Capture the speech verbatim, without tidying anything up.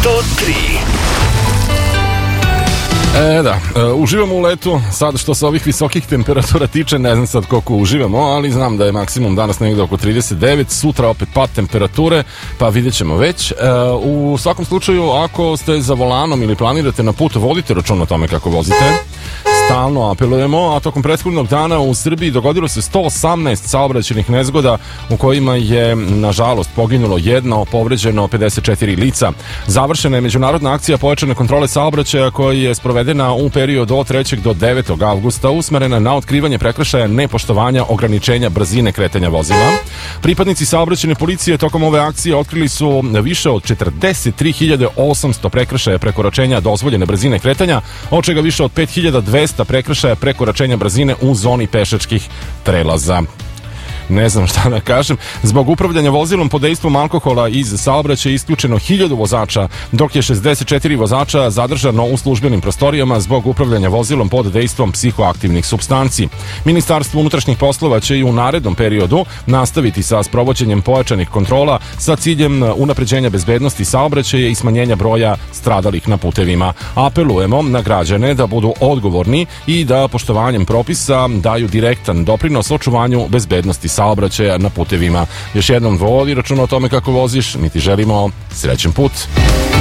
sto tri. E, da, e, uživamo u letu, sad što se ovih visokih temperatura tiče, ne znam sad koliko uživamo, ali znam da je maksimum danas negdje oko trideset devet, sutra opet pad temperature, pa vidjet ćemo već. E, u svakom slučaju, ako ste za volanom ili planirate na put, vodite račun o tome kako vozite. Stalno apelujemo, a tokom prethodnog dana u Srbiji dogodilo se sto osamnaest saobraćajnih nezgoda u kojima je, nažalost, poginulo jedno, povređeno pedeset četiri lica. Završena je međunarodna akcija pojačane kontrole saobraćaja koja je sprovedena u periodu od trećeg do devetog avgusta, usmerena na otkrivanje prekršaja nepoštovanja ograničenja brzine kretanja vozila. Pripadnici saobraćajne policije tokom ove akcije otkrili su više od četrdeset tri hiljade osamsto prekršaja prekoračenja dozvoljene brzine kretanja, od čega više od pet hiljada dvesta prekršaja prekoračenja brzine u zoni pešačkih prelaza. Ne znam šta da kažem. Zbog upravljanja vozilom pod dejstvom alkohola iz saobraćaja isključeno hiljadu vozača, dok je šezdeset četiri vozača zadržano u službenim prostorijama zbog upravljanja vozilom pod dejstvom psihoaktivnih supstanci. Ministarstvo unutrašnjih poslova će i u narednom periodu nastaviti sa sprovođenjem pojačanih kontrola sa ciljem unapređenja bezbednosti saobraćaja i smanjenja broja stradalih na putevima. Apelujemo na građane da budu odgovorni i da poštovanjem propisa daju direktan doprinos očuvanju bezbednosti saobraćaja na putevima. Još jednom vodi računa o tome kako voziš, mi ti želimo srećen put.